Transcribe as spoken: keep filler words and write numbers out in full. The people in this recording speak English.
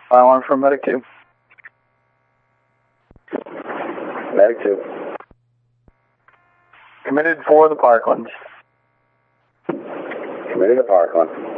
File one from Medic two. Medic two. Committed for the Parklands. Committed to Parkland.